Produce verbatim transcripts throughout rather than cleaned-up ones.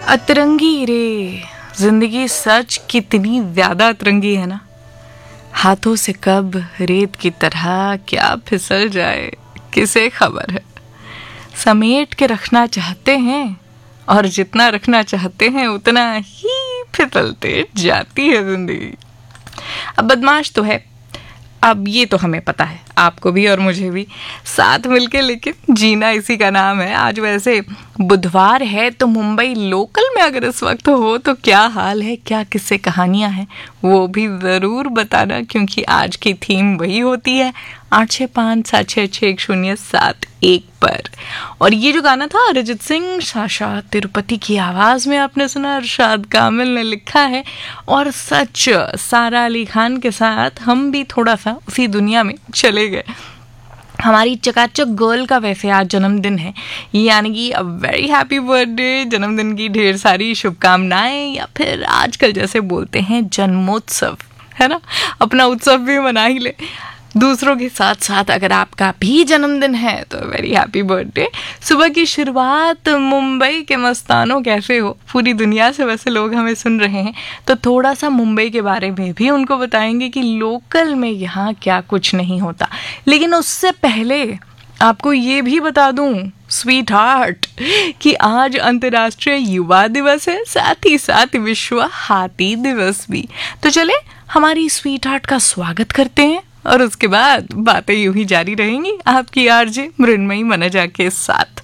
अतरंगी रे जिंदगी सच कितनी ज्यादा अतरंगी है ना। हाथों से कब रेत की तरह क्या फिसल जाए किसे खबर है। समेट के रखना चाहते हैं और जितना रखना चाहते हैं उतना ही फिसलते जाती है जिंदगी। अब बदमाश तो है, अब ये तो हमें पता है, आपको भी और मुझे भी, साथ मिलके लेकिन जीना इसी का नाम है। आज वैसे बुधवार है तो मुंबई लोकल में अगर इस वक्त हो तो क्या हाल है, क्या किस्से कहानियां हैं, वो भी ज़रूर बताना, क्योंकि आज की थीम वही होती है आठ छः पाँच सात छः छः एक शून्य सात एक पर। और ये जो गाना था अरिजीत सिंह साशा तिरुपति की आवाज़ में आपने सुना, अरशाद कामिल ने लिखा है। और सच सारा अली खान के साथ हम भी थोड़ा सा उसी दुनिया में चले गए। हमारी चकाचक गर्ल का वैसे आज जन्मदिन है, यानी कि अ वेरी हैप्पी बर्थडे, जन्मदिन की ढेर सारी शुभकामनाएं, या फिर आजकल जैसे बोलते हैं जन्मोत्सव, है ना, अपना उत्सव भी मना ही ले दूसरों के साथ साथ। अगर आपका भी जन्मदिन है तो वेरी हैप्पी बर्थडे। सुबह की शुरुआत मुंबई के मस्तानों कैसे हो, पूरी दुनिया से वैसे लोग हमें सुन रहे हैं, तो थोड़ा सा मुंबई के बारे में भी उनको बताएंगे कि लोकल में यहाँ क्या कुछ नहीं होता। लेकिन उससे पहले आपको ये भी बता दूं स्वीट हार्ट कि आज अंतर्राष्ट्रीय युवा दिवस है, साथ ही साथ विश्व हाथी दिवस भी। तो चले हमारी स्वीट हार्ट का स्वागत करते हैं और उसके बाद बातें यूं ही जारी रहेंगी आपकी आरजे मृण्मयी मनजा के साथ।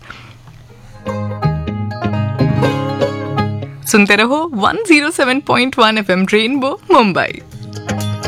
सुनते रहो one zero seven point one FM rainbow Mumbai.